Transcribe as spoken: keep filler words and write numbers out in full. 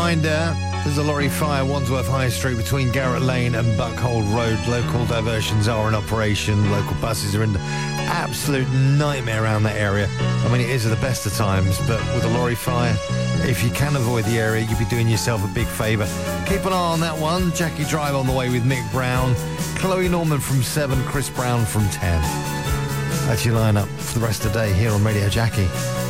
reminder, there's a lorry fire Wandsworth High Street between Garrett Lane and Buckhold Road. Local diversions are in operation. Local buses are in the absolute nightmare around that area. I mean, it is at the best of times, but with a lorry fire, if you can avoid the area, you'd be doing yourself a big favour. Keep an eye on that one. Jackie Drive on the way with Mick Brown. Chloe Norman from seven, Chris Brown from ten. That's your lineup for the rest of the day here on Radio Jackie.